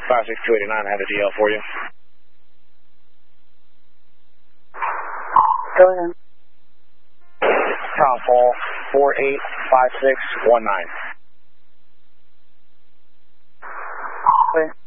56289, I have a DL for you. Go ahead. Tom Fall, 485619. Wait.